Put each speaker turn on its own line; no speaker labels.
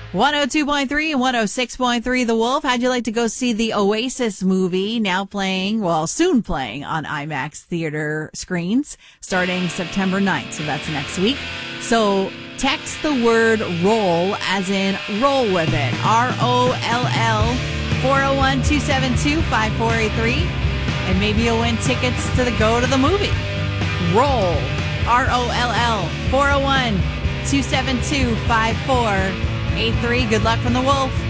102.3 and 106.3 The Wolf. How'd you like to go see the Oasis movie, now playing, well, soon playing on IMAX theater screens starting September 9th. So that's next week. So text the word roll, as in roll with it. ROLL 401-272-5483. And maybe you'll win tickets to go to the movie. Roll. ROLL 401-272-5483. Good luck from the Wolf.